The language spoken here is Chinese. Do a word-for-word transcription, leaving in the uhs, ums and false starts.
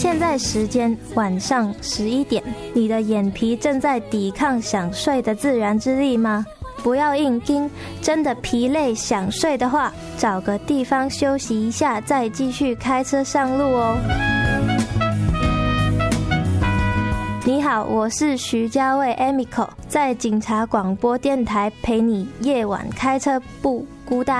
现在时间晚上十一点，你的眼皮正在抵抗想睡的自然之力吗？不要硬盯，真的疲累想睡的话，找个地方休息一下，再继续开车上路哦。你好，我是徐家卫 Emiko， 在警察广播电台陪你夜晚开车不孤单。